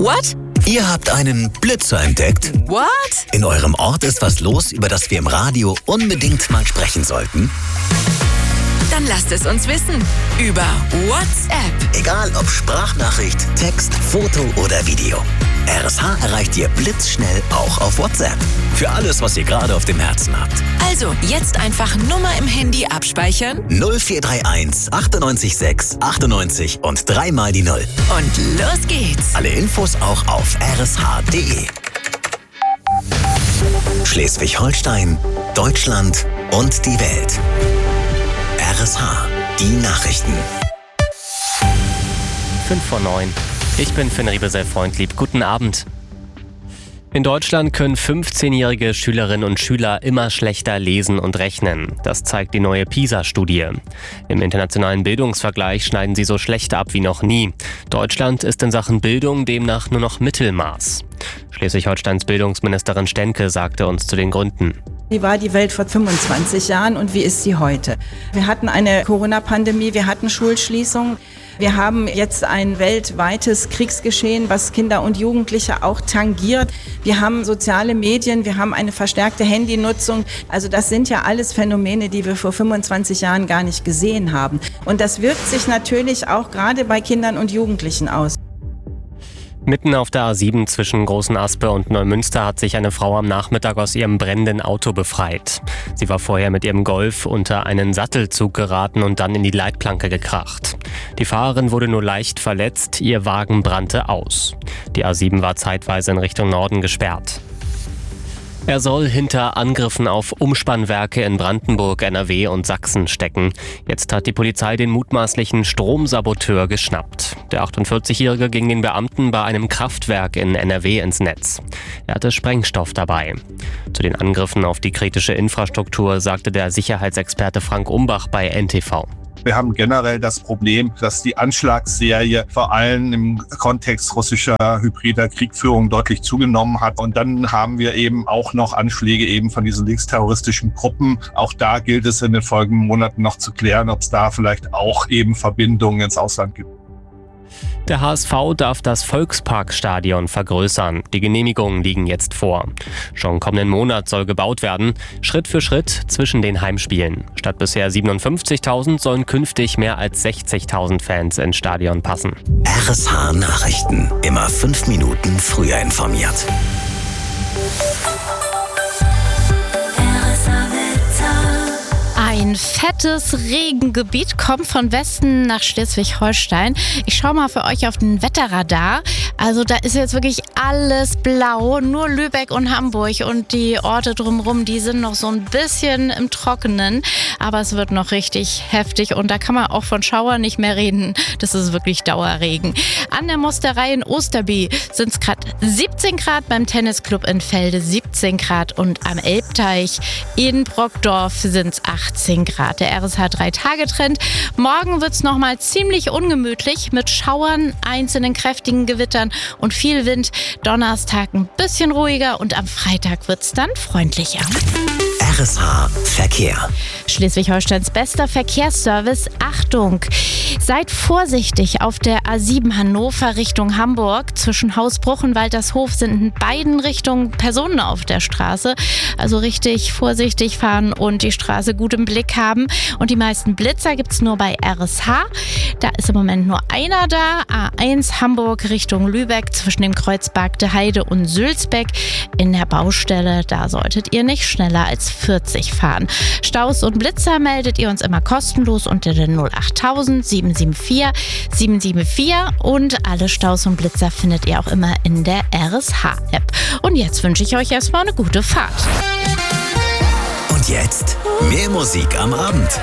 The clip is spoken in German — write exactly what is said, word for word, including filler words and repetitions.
What? Ihr habt einen Blitzer entdeckt? What? In eurem Ort ist was los, über das wir im Radio unbedingt mal sprechen sollten? Dann lasst es uns wissen. Über WhatsApp. Egal ob Sprachnachricht, Text, Foto oder Video. R S H erreicht ihr blitzschnell auch auf WhatsApp. Für alles, was ihr gerade auf dem Herzen habt. Also, jetzt einfach Nummer im Handy abspeichern. null vier drei eins achtundneunzig sechs achtundneunzig und dreimal die Null. Und los geht's. Alle Infos auch auf r s h punkt d e. Schleswig-Holstein, Deutschland und die Welt. R S H, die Nachrichten. fünf vor neun. Ich bin Finn Riebesell-Freundlieb. Guten Abend. In Deutschland können fünfzehnjährige Schülerinnen und Schüler immer schlechter lesen und rechnen. Das zeigt die neue PISA-Studie. Im internationalen Bildungsvergleich schneiden sie so schlecht ab wie noch nie. Deutschland ist in Sachen Bildung demnach nur noch Mittelmaß. Schleswig-Holsteins Bildungsministerin Stänke sagte uns zu den Gründen. Wie war die Welt vor fünfundzwanzig Jahren und wie ist sie heute? Wir hatten eine Corona-Pandemie, wir hatten Schulschließungen. Wir haben jetzt ein weltweites Kriegsgeschehen, was Kinder und Jugendliche auch tangiert. Wir haben soziale Medien, wir haben eine verstärkte Handynutzung. Also das sind ja alles Phänomene, die wir vor fünfundzwanzig Jahren gar nicht gesehen haben. Und das wirkt sich natürlich auch gerade bei Kindern und Jugendlichen aus. Mitten auf der A sieben zwischen Großen Aspe und Neumünster hat sich eine Frau am Nachmittag aus ihrem brennenden Auto befreit. Sie war vorher mit ihrem Golf unter einen Sattelzug geraten und dann in die Leitplanke gekracht. Die Fahrerin wurde nur leicht verletzt, ihr Wagen brannte aus. Die A sieben war zeitweise in Richtung Norden gesperrt. Er soll hinter Angriffen auf Umspannwerke in Brandenburg, N R W und Sachsen stecken. Jetzt hat die Polizei den mutmaßlichen Stromsaboteur geschnappt. Der achtundvierzigjährige ging den Beamten bei einem Kraftwerk in N R W ins Netz. Er hatte Sprengstoff dabei. Zu den Angriffen auf die kritische Infrastruktur sagte der Sicherheitsexperte Frank Umbach bei N T V. Wir haben generell das Problem, dass die Anschlagsserie vor allem im Kontext russischer hybrider Kriegführung deutlich zugenommen hat. Und dann haben wir eben auch noch Anschläge eben von diesen linksterroristischen Gruppen. Auch da gilt es in den folgenden Monaten noch zu klären, ob es da vielleicht auch eben Verbindungen ins Ausland gibt. Der H S V darf das Volksparkstadion vergrößern. Die Genehmigungen liegen jetzt vor. Schon kommenden Monat soll gebaut werden, Schritt für Schritt zwischen den Heimspielen. Statt bisher siebenundfünfzigtausend sollen künftig mehr als sechzigtausend Fans ins Stadion passen. R S H Nachrichten. Immer fünf Minuten früher informiert. Ein fettes Regengebiet kommt von Westen nach Schleswig-Holstein. Ich schaue mal für euch auf den Wetterradar. Also da ist jetzt wirklich alles blau. Nur Lübeck und Hamburg und die Orte drumherum, die sind noch so ein bisschen im Trockenen. Aber es wird noch richtig heftig und da kann man auch von Schauern nicht mehr reden. Das ist wirklich Dauerregen. An der Mosterei in Osterby sind es gerade siebzehn Grad, beim Tennisclub in Felde siebzehn Grad und am Elbteich in Brockdorf sind es achtzehn Grad. Der R S H drei Tage Trend. Morgen wird es nochmal ziemlich ungemütlich mit Schauern, einzelnen kräftigen Gewittern und viel Wind. Donnerstag ein bisschen ruhiger und am Freitag wird es dann freundlicher. R S H Verkehr. Schleswig-Holsteins bester Verkehrsservice. Achtung! Seid vorsichtig auf der A sieben Hannover Richtung Hamburg. Zwischen Hausbruch und Waltershof sind in beiden Richtungen Personen auf der Straße. Also richtig vorsichtig fahren und die Straße gut im Blick haben. Und die meisten Blitzer gibt es nur bei R S H. Da ist im Moment nur einer da. A eins Hamburg Richtung Lübeck zwischen dem Kreuz Bargte Heide und Sülzbeck. In der Baustelle, da solltet ihr nicht schneller als vierzig fahren. Staus und Blitzer meldet ihr uns immer kostenlos unter der null achttausend sieben sieben vier sieben sieben vier und alle Staus und Blitzer findet ihr auch immer in der R S H-App. Und jetzt wünsche ich euch erstmal eine gute Fahrt. Und jetzt mehr Musik am Abend.